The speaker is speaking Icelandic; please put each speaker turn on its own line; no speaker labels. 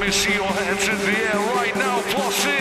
me see your hands in the air right